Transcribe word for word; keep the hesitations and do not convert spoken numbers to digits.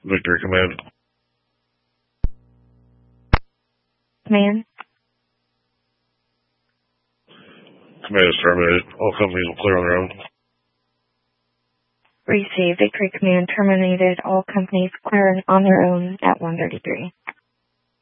Victory Command. Command. Command is terminated. All companies will clear on their own. Receive. Victory Command terminated. All companies clear on their own at one thirty-three.